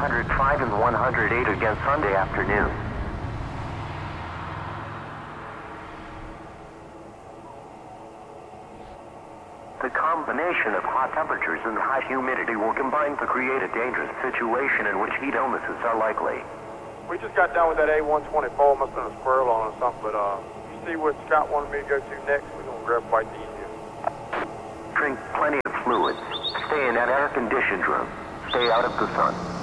105 and 108 again Sunday afternoon. The combination of hot temperatures and high humidity will combine to create a dangerous situation in which heat illnesses are likely. We just got done with that A124. Must have been a squirrel on or something, but you see what Scott wanted me to go to next? We're going to grab quite the easier. Drink plenty of fluids. Stay in that air-conditioned room. Stay out of the sun.